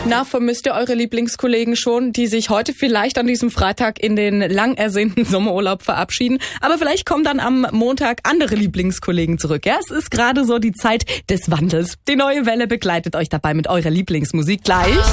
Na, vermisst ihr eure Lieblingskollegen schon, die sich heute vielleicht an diesem Freitag in den lang ersehnten Sommerurlaub verabschieden? Aber vielleicht kommen dann am Montag andere Lieblingskollegen zurück. Ja, es ist gerade so die Zeit des Wandels. Die neue Welle begleitet euch dabei mit eurer Lieblingsmusik gleich.